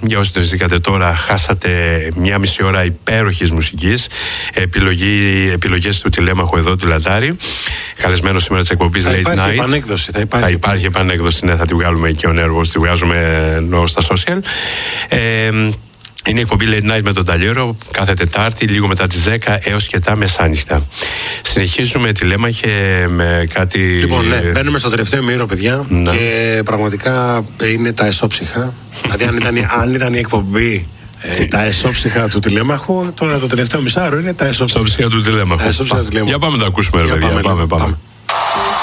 Για όσοι το ζητήκατε τώρα, χάσατε μία μισή ώρα υπέροχης μουσικής. Επιλογές του Τηλέμαχου εδώ, του Λατάρη. Καλεσμένος σήμερα της εκπομπής Late Night. Θα υπάρχει επανέκδοση, ναι, θα τη βγάλουμε και ο Νέρβος, τη βγάζουμε στα social. Είναι η εκπομπή Late Night με τον Ταλιέρο, κάθε Τετάρτη, λίγο μετά τις 10 έως και τα μεσάνυχτα. Συνεχίζουμε Τηλέμαχε με κάτι. Λοιπόν, ναι, μπαίνουμε στο τελευταίο ημίωρο, παιδιά, και πραγματικά είναι τα εσόψυχα. Δηλαδή, αν ήταν η εκπομπή τα εσόψυχα του Τηλέμαχου, τώρα το τελευταίο μισάωρο είναι τα εσόψυχα του Τηλέμαχου. Για πάμε να τα ακούσουμε, παιδιά. Πάμε.